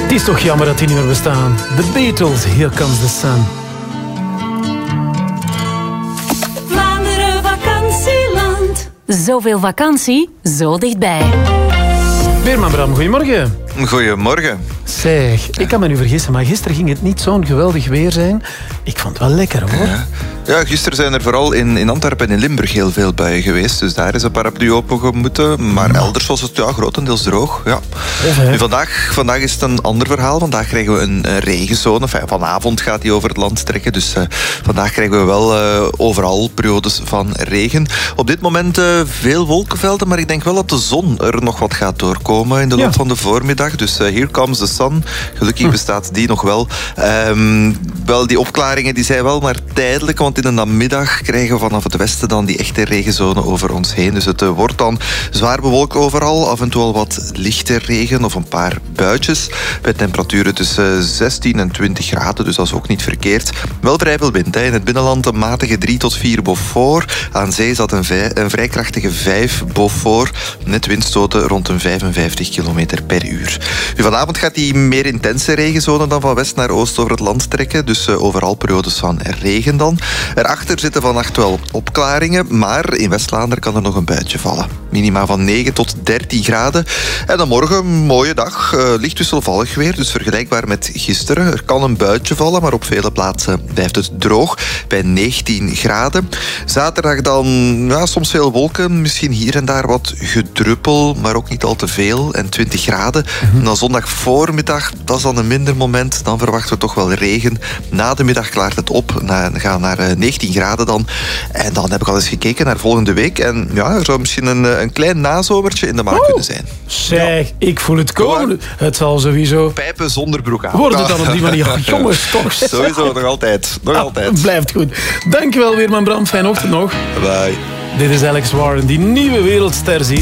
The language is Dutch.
Het is toch jammer dat die niet meer bestaan. The Beatles, Here Comes the Sun. Vlaanderen vakantieland. Zoveel vakantie, zo dichtbij. Weerman Bram, goedemorgen. Goedemorgen. Zeg, ik kan me nu vergissen, maar gisteren ging het niet zo'n geweldig weer zijn. Ik vond het wel lekker, hoor. Ja, gisteren zijn er vooral in Antwerpen en in Limburg heel veel buien geweest. Dus daar is een paraplu open moeten. Maar elders was het grotendeels droog. Ja. Nu, vandaag is het een ander verhaal. Vandaag krijgen we een regenzone. Vanavond gaat die over het land trekken. Dus vandaag krijgen we wel overal periodes van regen. Op dit moment veel wolkenvelden. Maar ik denk wel dat de zon er nog wat gaat doorkomen in de loop van de voormiddag. Dus here comes the sun. Gelukkig bestaat die nog wel. Wel, die opklaringen die zijn wel maar tijdelijk. Want in de namiddag krijgen we vanaf het westen dan die echte regenzone over ons heen. Dus het wordt dan zwaar bewolkt overal. Af en toe al wat lichte regen of een paar buitjes. Bij temperaturen tussen 16 en 20 graden. Dus dat is ook niet verkeerd. Wel vrij veel wind. In het binnenland een matige 3 tot 4 Beaufort. Aan zee zat een vrij krachtige 5 Beaufort. Net windstoten rond een 55 km per uur. Nu, vanavond gaat die meer intense regenzone dan van west naar oost over het land trekken. Dus overal periodes van regen dan. Erachter zitten vannacht wel opklaringen, maar in West-Vlaanderen kan er nog een buitje vallen. Minima van 9 tot 13 graden. En dan morgen een mooie dag, licht wisselvallig weer, dus vergelijkbaar met gisteren. Er kan een buitje vallen, maar op vele plaatsen blijft het droog, bij 19 graden. Zaterdag dan soms veel wolken, misschien hier en daar wat gedruppel, maar ook niet al te veel, en 20 graden. En dan zondag voormiddag, dat is dan een minder moment, dan verwachten we toch wel regen. Na de middag klaart het op, we gaan naar 19 graden dan. En dan heb ik al eens gekeken naar volgende week. En ja, er zou misschien een klein nazomertje in de maak kunnen zijn. Zeg, ik voel het komen. Het zal sowieso... Pijpen zonder broek aan. Wordt het dan op die manier? Jongens, toch. Sowieso, nog altijd. Blijft goed. Dankjewel, Weerman Bram. Fijne ochtend nog. Bye. Dit is Alex Warren, die nieuwe wereldster ziet.